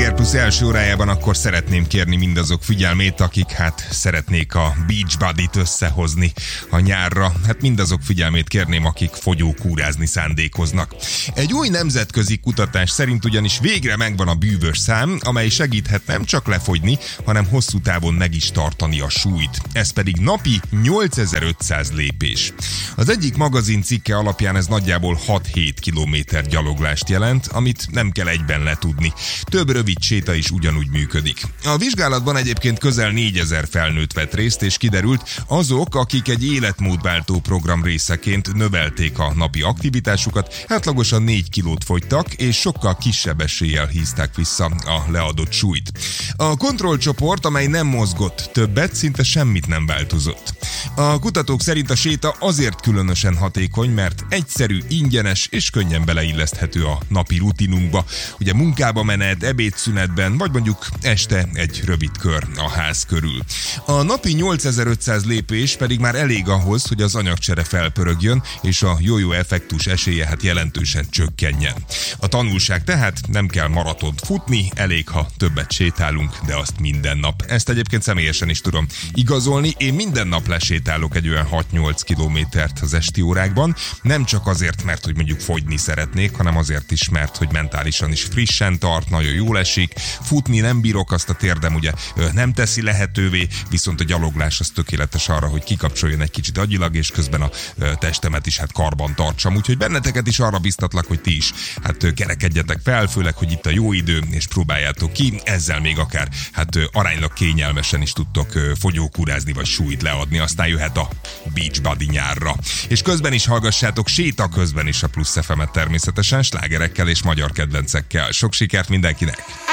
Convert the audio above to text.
Sláger Plus első órájában akkor szeretném kérni mindazok figyelmét, akik szeretnék a Beachbody-t összehozni a nyárra. Mindazok figyelmét kérném, akik fogyókúrázni szándékoznak. Egy új nemzetközi kutatás szerint ugyanis végre megvan a bűvös szám, amely segíthet nem csak lefogyni, hanem hosszú távon meg is tartani a súlyt. Ez pedig napi 8500 lépés. Az egyik magazin cikke alapján ez nagyjából 6-7 kilométer gyaloglást jelent, amit nem kell egyben letudni. Több rövid séta is ugyanúgy működik. A vizsgálatban egyébként közel 4000 felnőtt vett részt, és kiderült, azok, akik egy életmódváltó program részeként növelték a napi aktivitásukat, átlagosan 4 kilót fogytak, és sokkal kisebb eséllyel hízták vissza a leadott súlyt. A kontrollcsoport, amely nem mozgott többet, szinte semmit nem változott. A kutatók szerint a séta azért különösen hatékony, mert egyszerű, ingyenes és könnyen beleilleszthető a napi rutinunkba. Ugye munkába menet, ebédszünetben, vagy mondjuk este egy rövid kör a ház körül. A napi 8500 lépés pedig már elég ahhoz, hogy az anyagcsere felpörögjön, és a jó-jó effektus esélye jelentősen csökkenjen. A tanulság tehát: nem kell maratont futni, elég, ha többet sétálunk, de azt minden nap. Ezt egyébként személyesen is tudom igazolni, én minden nap lesétálok egy olyan 6-8 kilométert az esti órákban, nem csak azért, mert hogy mondjuk fogyni szeretnék, hanem azért is, mert hogy mentálisan is frissen tart, nagyon jól esik. Futni nem bírok, azt a térdem ugye nem teszi lehetővé, viszont a gyaloglás az tökéletes arra, hogy kikapcsoljon egy kicsit agyilag, és közben a testemet is karban tartsam. Úgyhogy benneteket is arra biztatlak, hogy ti is kerekedjetek fel, főleg, hogy itt a jó idő, és próbáljátok ki, ezzel még akár aránylag kényelmesen is tudtok fogyókúrázni, vagy súlyt leadni, aztán jöhet a Beachbody nyárra. És közben is hallgassátok, séta közben is a Plusz FM-et természetesen, slágerekkel és magyar kedvencekkel. Sok sikert mindenkinek!